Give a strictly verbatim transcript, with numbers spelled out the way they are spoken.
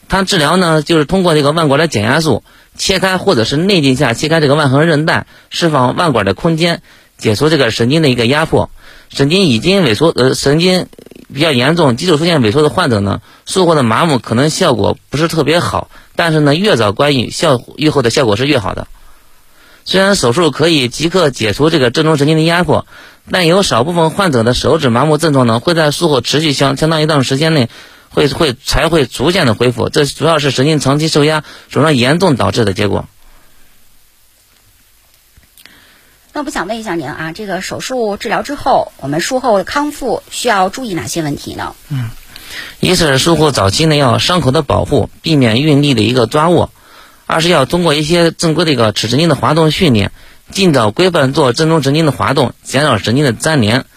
它治疗呢，就是通过这个腕管的减压素切开或者是内镜下切开这个腕横韧带，释放腕管的空间，解除这个神经的一个压迫。神经已经萎缩，呃，神经比较严重，基础出现萎缩的患者呢，术后的麻木可能效果不是特别好，但是呢，越早关愈，效愈后的效果是越好的。虽然手术可以即刻解除这个正中神经的压迫，但有少部分患者的手指麻木症状呢，会在术后持续相相当一段时间内，会会才会逐渐的恢复。这主要是神经长期受压、肿胀严重导致的结果。 那我想问一下您啊，这个手术治疗之后，我们术后康复需要注意哪些问题呢？ 嗯，一是术后早期呢要伤口的保护，避免运力的一个抓握；二是要通过一些正规的一个尺神经的滑动训练，尽早规范做正中神经的滑动，减少神经的粘连。